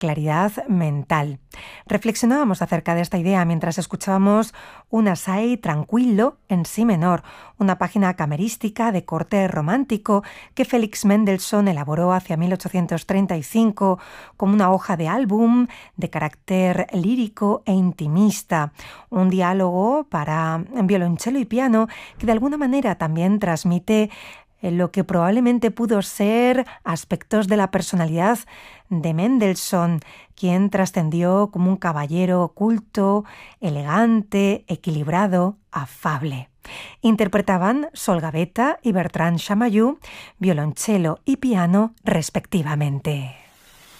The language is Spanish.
claridad mental. Reflexionábamos acerca de esta idea mientras escuchábamos un Assai tranquillo en si menor, una página camerística de corte romántico que Felix Mendelssohn elaboró hacia 1835 como una hoja de álbum de carácter lírico e intimista, un diálogo para violonchelo y piano que de alguna manera también transmite lo que probablemente pudo ser aspectos de la personalidad de Mendelssohn, quien trascendió como un caballero culto, elegante, equilibrado, afable. Interpretaban Sol Gavetta y Bertrand Chamayou, violonchelo y piano respectivamente.